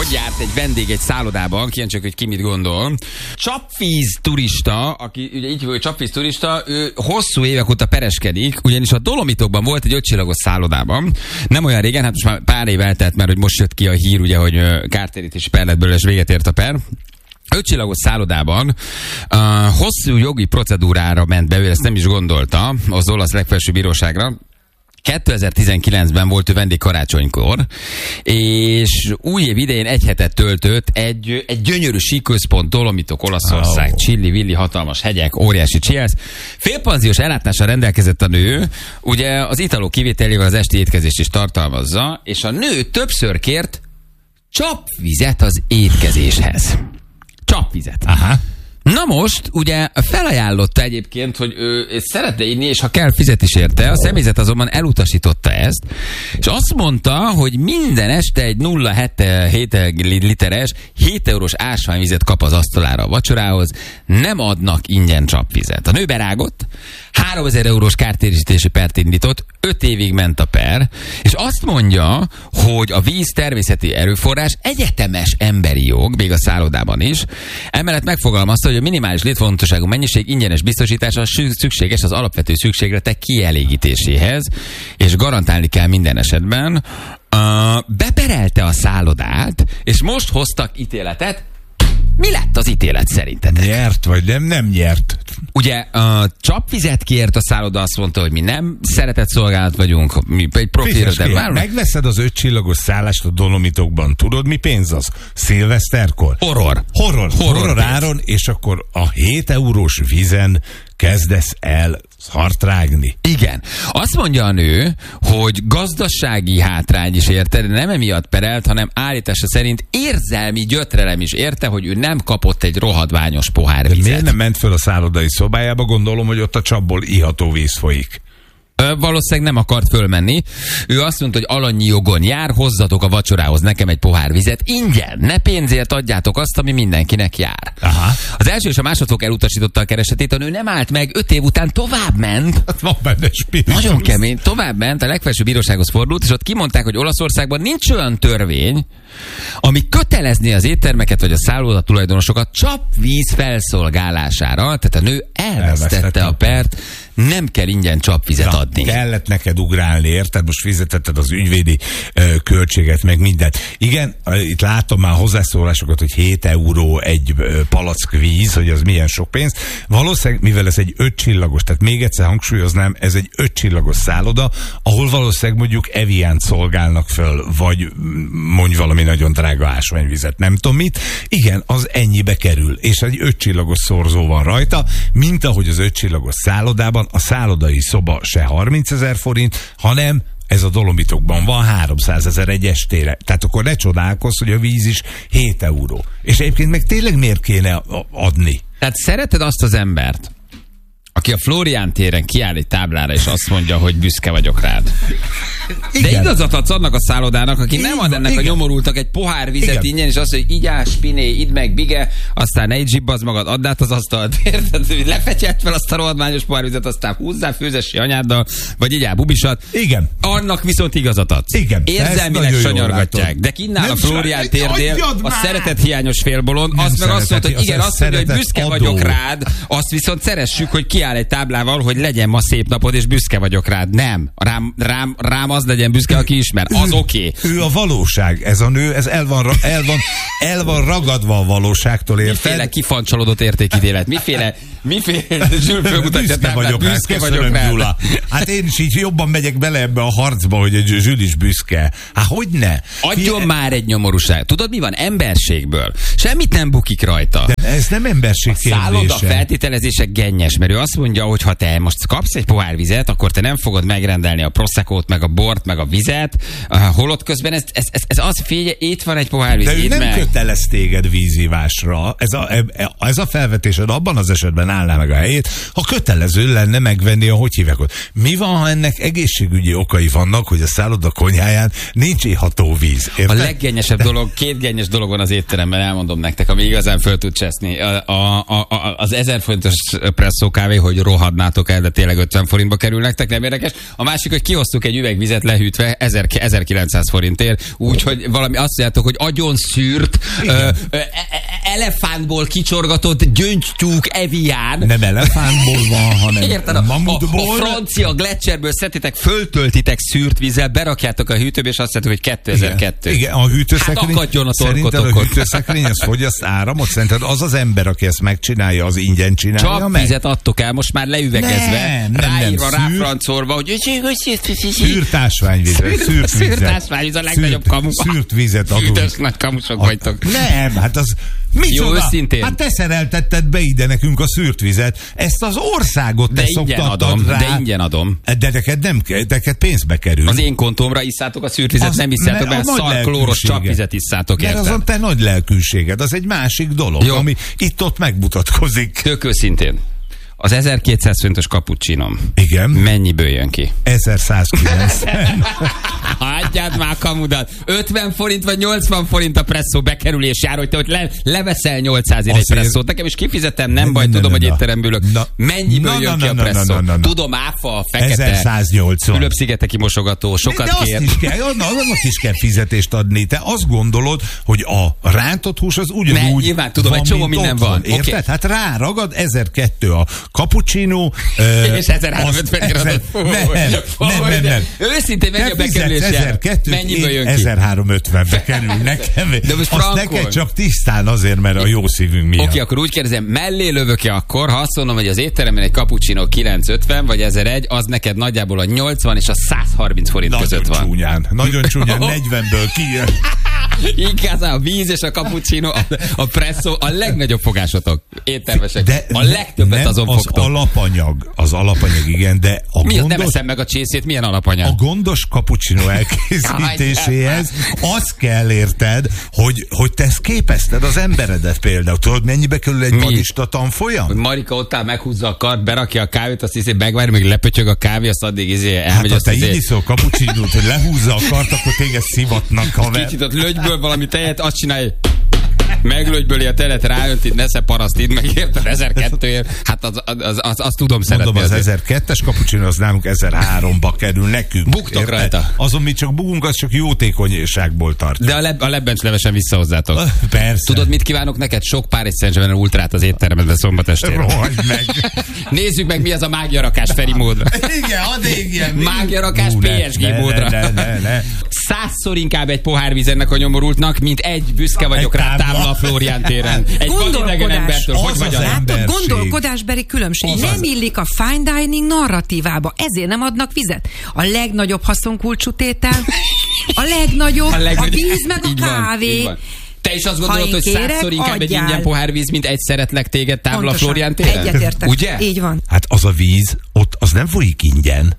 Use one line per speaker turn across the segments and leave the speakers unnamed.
járt egy vendég egy szállodában, kíváncsiak, hogy ki mit gondol. Csapvíz turista, aki ugye így hogy csapvíz turista, ő hosszú évek óta pereskedik, ugyanis a Dolomitokban volt egy 5 csillagos szállodában. Nem olyan régen, hát most már pár év eltelt, mert hogy most jött ki a hír, ugye, hogy kártérítési per lett belőle, és véget ért a per. 5 csillagos szállodában hosszú jogi procedúrára ment be, ő ezt nem is gondolta, az olasz legfelsőbb bíróságra. 2019-ben volt ő vendég karácsonykor, és új év idején egy hetet töltött egy gyönyörű síközpont, Dolomitok, Olaszország, csilli-villi, hatalmas hegyek, óriási csiász. Félpanziós ellátással rendelkezett a nő, ugye az italok kivételével az esti étkezést is tartalmazza, és a nő többször kért csapvizet az étkezéshez. Csapvizet.
Aha.
Na most, ugye felajánlotta egyébként, hogy ő szeretne inni, és ha kell, fizet is érte. A személyzet azonban elutasította ezt, és azt mondta, hogy minden este egy 0,7 literes, 7 eurós ásványvizet kap az asztalára a vacsorához, nem adnak ingyen csapvizet. A nő berágott, 3000 eurós kártérítési pert indított, 5 évig ment a per, és azt mondja, hogy a víz természeti erőforrás, egyetemes emberi jog, még a szállodában is. Emellett megfogalmazta, hogy a minimális létfontosságú mennyiség ingyenes biztosítása szükséges az alapvető szükségletek kielégítéséhez, és garantálni kell minden esetben. Beperelte a szállodát, és most hoztak ítéletet. Mi lett az ítélet szerintetek?
Nyert vagy nem nyert?
Ugye csapvizet kért a szálloda, azt mondta, hogy mi nem szeretett szolgálat vagyunk, mi egy profilra, de már...
Megveszed az 5 csillagos szállást a Dolomitokban, tudod mi pénz az? Szilveszterkor? Horror áron, és akkor a 7 eurós vízen kezdesz el szart rágni.
Igen. Azt mondja a nő, hogy gazdasági hátrány is érte, de nem emiatt perelt, hanem állítása szerint érzelmi gyötrelem is érte, hogy ő nem kapott egy rohadványos pohár vizet.
De miért nem ment föl a szállodai szobájába? Gondolom, hogy ott a csapból iható víz folyik.
Valószínűleg nem akart fölmenni. Ő azt mondta, hogy alanyi jogon jár, hozzatok a vacsorához nekem egy pohár vizet. Ingyen, ne pénzért adjátok azt, ami mindenkinek jár.
Aha.
Az első és a másodfok elutasította a keresetét, a nő nem állt meg, 5 év után tovább ment.
Van benne spiritus.
Nagyon kemény, tovább ment, a legfelsőbb bírósághoz fordult, és ott kimondták, hogy Olaszországban nincs olyan törvény, ami kötelezné az éttermeket vagy a szálloda tulajdonosokat csapvíz felszolgálására. Tehát a nő elvesztette a pert, nem kell ingyen csapvizet adni.
Kellett neked ugrálni, érted? Most fizetetted az ügyvédi költséget, meg mindent. Igen, itt látom már hozzászólásokat, hogy 7 euró egy palack víz, hogy az milyen sok pénz. Valószínűleg, mivel ez egy 5 csillagos, tehát még egyszer hangsúlyoznám, ez egy 5 csillagos szálloda, ahol valószínűleg mondjuk Eviant szolgálnak föl, vagy mondj valami nagyon drága ásványvizet, nem tudom mit. Igen, az ennyibe kerül, és egy 5 csillagos szorzó van rajta, mint ahogy az 5 csillagos szállodában a szállodai szoba se 30 000 forint, hanem ez a Dolomitokban van 300 000 egy estére. Tehát akkor ne csodálkozz, hogy a víz is 7 euró. És egyébként meg tényleg miért kéne adni?
Tehát szereted azt az embert, aki a Flórián téren kiáll egy táblára, és azt mondja, hogy büszke vagyok rád. De igazat adsz annak a szállodának, aki nem ad ennek a nyomorultak egy pohár vizet ingyen, és azt mondja, hogy igyál, spiné, idd meg, bige, aztán ne így zsibbazd magad, add át az asztalt, érted? Lefetyed fel azt a rohadmányos pohár vizet, aztán húzzál főzesi anyáddal, vagy igyál bubisat.
Igen.
Annak viszont igazat adsz.
Igen.
Érzelmileg sanyargatják. De kinnál a Flórián térnél a szeretethiányos félbolond, azt meg azt mondta, hogy igen, azt mondja, hogy büszke vagyok rád, azt viszont szeressük, hogy kiáll egy táblával, hogy legyen ma szép napod, és büszke vagyok rád. Nem. Rám az legyen büszke, aki ismer. Az oké.
Ő a valóság. Ez a nő, ez el van ragadva a valóságtól, érted?
Miféle kifancsolódott értékítélet? Miféle Zsül fölmutatja táblát, büszke vagyok rád.
Hát én is így jobban megyek bele ebbe a harcba, hogy egy Zsül is büszke. Hát hogyne?
Adjon már egy nyomorúság. Tudod, mi van? Emberségből. Semmit nem bukik rajta.
De ez nem emberség kérdése.
A szálloda feltételezése gennyes, mert ő azt mondja, hogy ha te most kapsz egy pohár vizet, akkor te nem fogod megrendelni a proszekót, meg a bort, meg a vizet, holott közben ez az, figyelj, itt van egy pohár víz.
De ő nem kötelez téged vízivásra. Ez a felvetésed abban az esetben állná meg a helyét, ha kötelező lenne megvenni a hogy hívják ott. Mi van, ha ennek egészségügyi okai vannak, hogy a szálloda konyháján nincs iható víz? Érted?
A leggennyesebb dolog, 2 gennyes dolog van az étteremben, elmondom nektek, ami igazán föl tud cseszni. Az 1000 forintos presszó kávé, hogy rohadnátok el, de tényleg 50 forintba kerül nektek, nem érdekes. A másik, hogy kihoztuk egy üveg vizet, vizet lehűtve 1900 forintért, úgyhogy valami azt mondjátok, hogy agyon szűrt, elefántból kicsorgatott gyöngytyúk evián.
Nem elefántból van, hanem
érted, a francia Gletscherről szedtétek, föltöltitek szűrt vízzel, berakjátok a hűtőbe, és azt mondjátok, hogy 2002.
Igen, a hűtőszekrény.
Hát akadjon a
szerinted
torkotokon.
a hűtőszekrény, az fogyaszt áramot? Szerinted az az ember, aki ezt megcsinálja, az ingyen csinálja
csak
meg?
Vizet adtok el, most már leüvegezve, ráírva, ráfrancolva, hogy
szűrt ásványvizet,
szűrt ásványvíz a legnagyobb kamu.
Szűrt vizet adunk.
Üdös nagy kamusok vagytok.
Nem, hát az micsoda?
Jó, őszintén.
Hát te szereltetted be ide nekünk a szűrt vizet. Ezt az országot te szoktattad rá.
De ingyen adom.
De neked pénzbe kerül.
Az én kontómra isszátok a szűrt vizet, nem isszátok be, szar klóros csapvizet isszátok,
érted? Mert azon te nagy lelkűséged, az egy másik dolog, jó, ami itt-ott megmutatkozik.
Tök őszintén. Az 1200 forintos cappuccinom.
Igen.
Mennyiből jön ki?
1190.
Hagyjad már kamudat. 50 forint vagy 80 forint a presszó bekerülés jár, hogy te hogy leveszel 800-ért egy presszót. Nekem is kifizetem, nem baj, tudom, hogy étteremből ülök. Mennyiből jön ki a presszó? Tudom, áfa, fekete.
1180.
Fülöp-szigeteki mosogató, sokat kér.
Annak is kell fizetést adni. Te azt gondolod, hogy a rántott hús az ugyanúgy
nyilván tudom, egy csomó minden van.
Érted? Okay. Hát ráragad 1002 a cappuccino.
És 1350
Nem.
Őszintén mennyi a bekerülés jár? Mennyiből jön ki?
1350-be kerül nekem.
De most
azt neked csak tisztán azért, mert a jó szívünk miatt.
Oké, akkor úgy kérdezem, mellé lövök-e akkor, ha azt mondom, hogy az étteremben egy cappuccino 950 vagy 1001, az neked nagyjából a 80 és a 130 forint között van.
Nagyon csúnyán, 40-ből kijön.
Inkább a víz és a cappuccino, a presszó, a legnagyobb fogásotok, éttermesek. De a legtöbbet azon fogtok.
Az alapanyag, igen, de a
gondos... Nem eszem meg a csészét, milyen alapanyag?
A gondos cappuccino elkészítéséhez az kell, érted, hogy te ezt képezted az emberedet például. Tudod, mennyibe kerül egy badista tanfolyam?
Hogy Marika ott áll, meghúzza a kart, berakja a kávét, azt hiszi, megvárja, még lepötyög a kávé, azt addig elmegy.
Hát ha te így iszol cappuccinót, hogy lehúzza a kart, akkor téged szivatnak, haver.
Kicsit ott lögyből valami tejet, azt csinálj. Meglögyböli a telet, ráöntid, nesze parasztid, meg érted 1002-ért. Hát azt tudom szeretni.
Mondom, az 1002-es cappuccino az nálunk 1003-ba kerül nekünk.
Buktok rajta.
Azon mi csak bukunk, az csak jótékonyságból tart.
De a lebbencslevesen vissza hozzátok.
Persze.
Tudod, mit kívánok neked? Sok Párizs Saint-Germain ultrát az étteremedbe szombat estére.
Rohagy meg.
Nézzük meg, mi az a mágiarakás Feri módra.
Igen, addig ilyen.
Mágiarakás PSG módra.
Ne.
100-szor inkább egy pohár víz ennek a nyomorultnak, mint egy büszke vagyok rá tábla a Flórián téren. Egy vadidegen embertől. Hogy vagy a
látok, gondolkodásbeli különbség.
Az
nem illik a fine dining narratívába, ezért nem adnak vizet. A legnagyobb haszonkulcsú tétel, a legnagyobb, a víz meg a kávé.
Te is azt gondolod, hogy 100-szor inkább egy ingyen pohárvíz, mint egy szeretlek téged tábla Flórián téren?
Egyetértek.
Ugye?
Így van.
Hát az a víz, ott az nem folyik ingyen.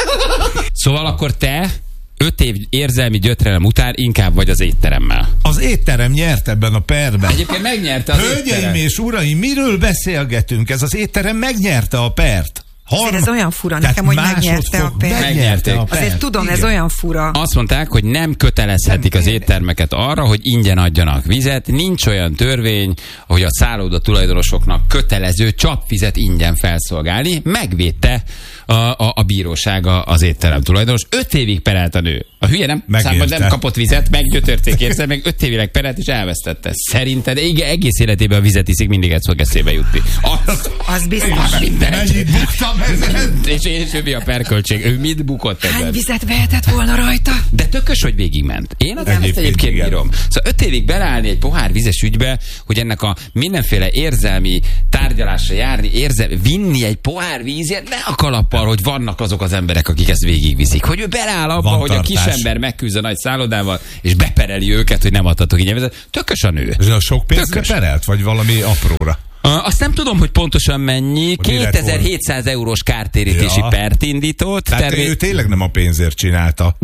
Szóval akkor te 5 év érzelmi gyötrelem után inkább vagy az étteremmel.
Az étterem nyert ebben a perben.
Egyébként megnyerte az étterem.
Hölgyeim és uraim, miről beszélgetünk? Ez az étterem megnyerte a pert.
Ez olyan fura nekem, hogy megnyerte a pert.
Megnyerték.
Azért tudom, ez olyan fura.
Azt mondták, hogy nem kötelezhetik az éttermeket arra, hogy ingyen adjanak vizet. Nincs olyan törvény, hogy a szálloda tulajdonosoknak kötelező csapvizet ingyen felszolgálni. Megvédte a bíróság az étterem tulajdonos. 5 évig perelt a nő. A hülye nem kapott vizet, meggyötörték érzel, meg 5 évig perelt és elvesztette. Szerinted egész életében a vizet iszik, mindig ez fog eszébe jutni.
Az biztos.
Mennyit buktam ezen?
És mi a perköltség? Ő mit bukott ezen?
Hány vizet vehetett volna rajta?
De tökös, hogy végigment. Én az ezt egyébként bírom. Szóval 5 évig beleállni egy pohár vizes ügybe, hogy ennek a mindenféle érzelmi tárgyalásra járni, vinni egy pohár vízért, ne a kalappal, hogy vannak azok az emberek, akik ezt végigviszik. Hogy ő beleáll abba, hogy a kisember megküzd a nagy szállodával, és bepereli őket, hogy nem adhatok ingyen vizet. Tökös a nő.
Ez a sok pénzre perelt, vagy valami apróra?
Azt nem tudom, hogy pontosan mennyi. 2700 eurós kártérítési pert indított.
Tehát ő tényleg nem a pénzért csinálta.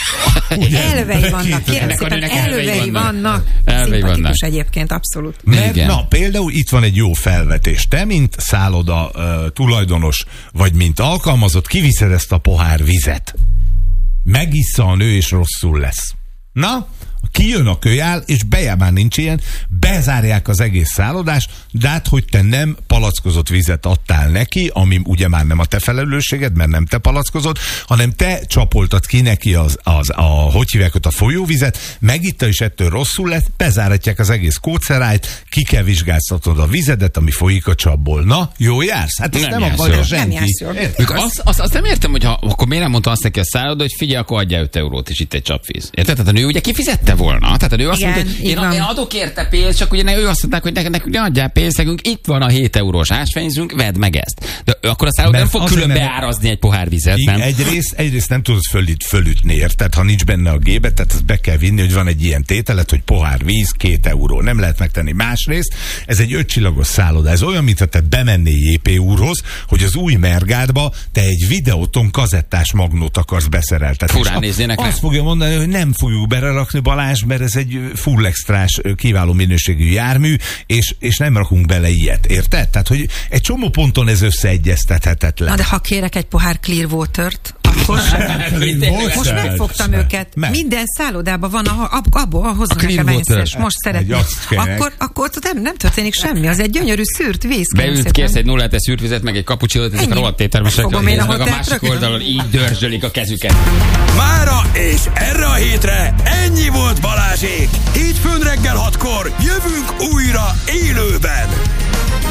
Elvei vannak, kérem szépen, elvei vannak. Szimpatikus egyébként, abszolút.
Na, például itt van egy jó felvetés. Te, mint szálloda tulajdonos, vagy mint alkalmazott, kiviszed ezt a pohár vizet. Megissza a nő, és rosszul lesz. Na, kijön a kölyál, és bejában nincs ilyen, bezárják az egész szállodást, de hát, hogy te nem palackozott vizet adtál neki, ami ugye már nem a te felelősséged, mert nem te palackozott, hanem te csapoltad ki neki hogy hívják ott, a folyóvizet, megitta, és ettől rosszul lett, bezáratják az egész kócerájt, ki kell vizsgáztatnod a vizedet, ami folyik a csapból. Na, jó jársz? Hát ezt nem akarja senki.
Azt nem értem, hogy akkor miért nem mondta azt neki a szálloda, hogy figyelj, akkor adjál 5 eurót, és itt egy csapvíz. Érted? Tehát a nő ugye kifizette volna. Tehát a nő azt mondta, hogy én adok érte pénzt, csak ugye ő azt mondták, hogy nekünk ne adjál pénzt, nekünk itt van a 7 eurós ásványzünk, vedd meg ezt. De akkor a szálloda nem fog külön beárazni egy pohár vizet, nem?
Egyrészt nem tudod fölütni, érted? Ha nincs benne a gépet, tehát azt be kell vinni, hogy van egy ilyen tételet, hogy pohár víz, 2 euró. Nem lehet megtenni. Másrészt, ez egy 5 csillagos szálloda. Ez olyan, mintha te bemennél JP úrhoz, hogy az új Mergádba te egy videóton kazettás magnót akarsz beszereltetni.
Furán néznének
azt fogja mondani, hogy nem fogjuk belerakni, Balázs, mert ez egy full extrás, kiváló minőségű jármű, és nem rakunk bele ilyet. Érted? Tehát, hogy egy csomó ponton ez összeegyeztethetetlen.
Na de ha kérek egy pohár Clearwater-t, akkor most megfogtam őket. Minden szállodában van, abból hoznak nekem egyszer. Most szeretném. Akkor nem történik semmi. Az egy gyönyörű szűrt víz.
Beült, kérsz egy 0,7 szűrt vizet, meg egy kapucsinót, ezek a rohadt éttermesek. Meg a másik oldalon így dörzsölik a kezüket.
Mára és erre a hétre ennyi volt Balázsék. Hétfőn reggel 6-kor jövünk újra élőben.